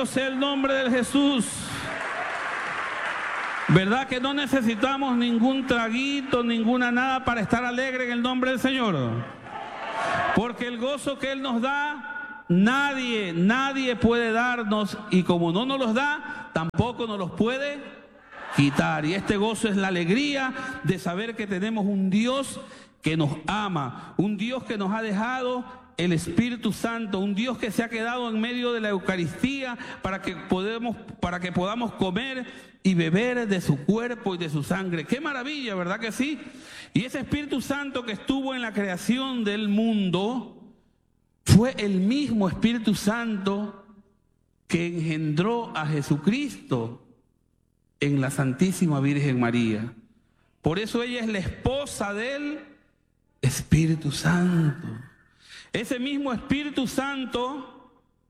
Bendito sea el nombre de Jesús. ¿Verdad que no necesitamos ningún traguito, ninguna nada para estar alegre en el nombre del Señor? Porque el gozo que Él nos da, nadie puede darnos, y como no nos los da, tampoco nos los puede quitar. Y este gozo es la alegría de saber que tenemos un Dios que nos ama, un Dios que nos ha dejado el Espíritu Santo, un Dios que se ha quedado en medio de la Eucaristía para que podamos comer y beber de su cuerpo y de su sangre. ¡Qué maravilla!, ¿verdad que sí? Y ese Espíritu Santo que estuvo en la creación del mundo fue el mismo Espíritu Santo que engendró a Jesucristo en la Santísima Virgen María. Por eso ella es la esposa del Espíritu Santo. Ese mismo Espíritu Santo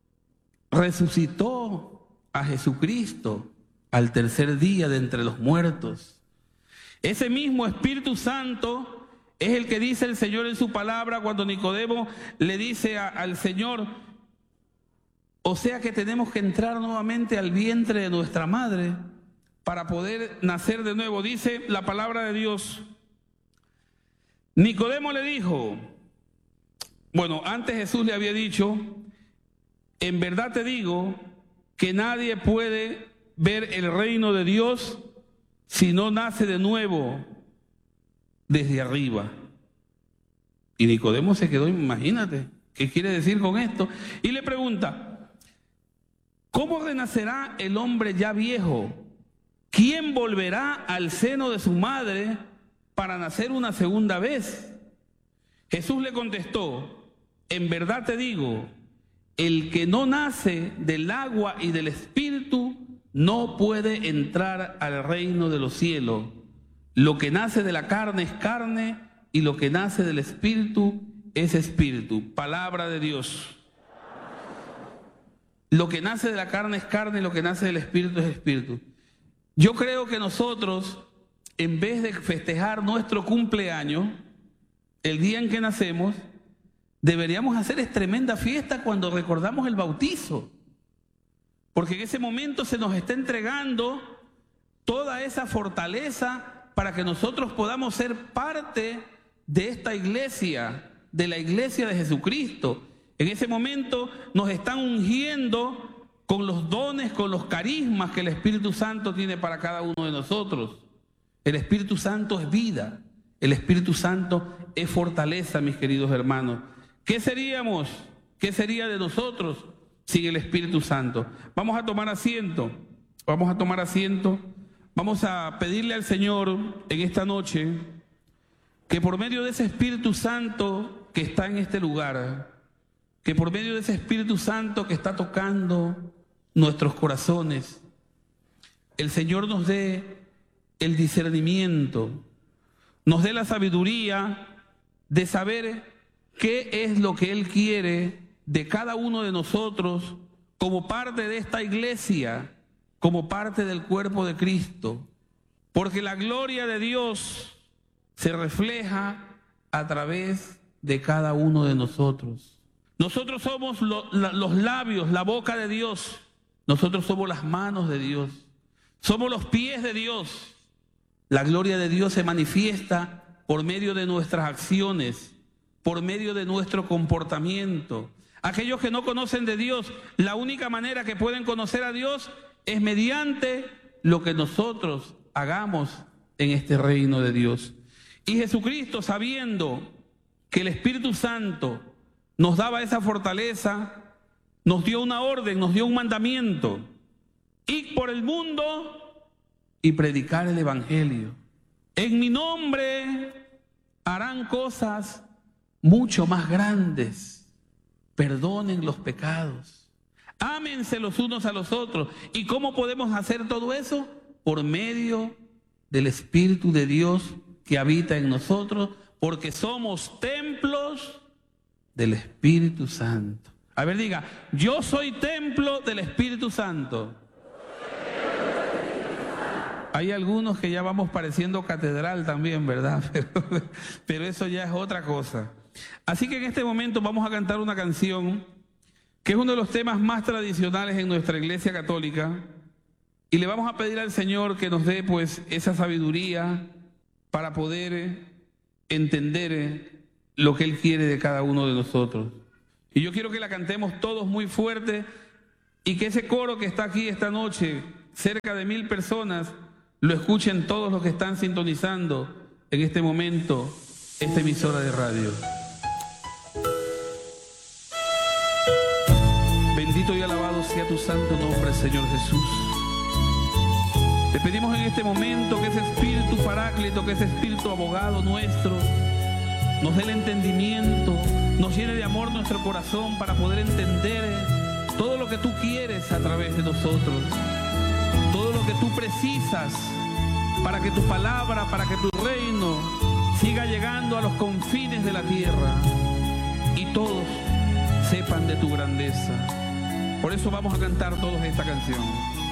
resucitó a Jesucristo al tercer día de entre los muertos. Ese mismo Espíritu Santo es el que dice el Señor en su palabra cuando Nicodemo le dice al Señor: o sea que tenemos que entrar nuevamente al vientre de nuestra madre para poder nacer de nuevo. Dice la palabra de Dios. Nicodemo le dijo, bueno, antes Jesús le había dicho: en verdad te digo que nadie puede ver el reino de Dios si no nace de nuevo desde arriba. Y Nicodemo se quedó, imagínate, ¿qué quiere decir con esto? Y le pregunta: ¿cómo renacerá el hombre ya viejo? ¿Quién volverá al seno de su madre para nacer una segunda vez? Jesús le contestó: en verdad te digo, el que no nace del agua y del Espíritu no puede entrar al reino de los cielos. Lo que nace de la carne es carne, y lo que nace del Espíritu es espíritu. Palabra de Dios. Lo que nace de la carne es carne, y lo que nace del Espíritu es espíritu. Yo creo que nosotros, en vez de festejar nuestro cumpleaños, el día en que nacemos, deberíamos hacer tremenda fiesta cuando recordamos el bautizo. Porque en ese momento se nos está entregando toda esa fortaleza para que nosotros podamos ser parte de esta iglesia, de la iglesia de Jesucristo. En ese momento nos están ungiendo con los dones, con los carismas que el Espíritu Santo tiene para cada uno de nosotros. El Espíritu Santo es vida, el Espíritu Santo es fortaleza, mis queridos hermanos. ¿Qué seríamos? ¿Qué sería de nosotros sin el Espíritu Santo? Vamos a tomar asiento, vamos a pedirle al Señor en esta noche que por medio de ese Espíritu Santo que está en este lugar, que por medio de ese Espíritu Santo que está tocando nuestros corazones, el Señor nos dé el discernimiento, nos dé la sabiduría de saber qué es lo que Él quiere de cada uno de nosotros como parte de esta iglesia, como parte del cuerpo de Cristo. Porque la gloria de Dios se refleja a través de cada uno de nosotros. Nosotros somos los labios, la boca de Dios. Nosotros somos las manos de Dios. Somos los pies de Dios. La gloria de Dios se manifiesta por medio de nuestras acciones, por medio de nuestro comportamiento. Aquellos que no conocen de Dios, la única manera que pueden conocer a Dios es mediante lo que nosotros hagamos en este reino de Dios. Y Jesucristo, sabiendo que el Espíritu Santo nos daba esa fortaleza, nos dio una orden, nos dio un mandamiento: ir por el mundo y predicar el Evangelio. En mi nombre harán cosas mucho más grandes. Perdonen los pecados. Ámense los unos a los otros. ¿Y cómo podemos hacer todo eso? Por medio del Espíritu de Dios que habita en nosotros, porque somos templos del Espíritu Santo. A ver, diga: yo soy templo del Espíritu Santo. Hay algunos que ya vamos pareciendo catedral también, ¿verdad? Pero eso ya es otra cosa. Así que en este momento vamos a cantar una canción que es uno de los temas más tradicionales en nuestra Iglesia Católica, y le vamos a pedir al Señor que nos dé pues esa sabiduría para poder entender lo que Él quiere de cada uno de nosotros. Y yo quiero que la cantemos todos muy fuerte y que ese coro que está aquí esta noche, cerca de 1000 personas, lo escuchen todos los que están sintonizando en este momento esta emisora de radio. Bendito y alabado sea tu santo nombre, Señor Jesús. Te pedimos en este momento que ese Espíritu Paráclito, que ese Espíritu Abogado nuestro, nos dé el entendimiento, nos llene de amor nuestro corazón para poder entender todo lo que tú quieres a través de nosotros, todo lo que tú precisas para que tu palabra, para que tu reino siga llegando a los confines de la tierra y todos sepan de tu grandeza. Por eso vamos a cantar todos esta canción.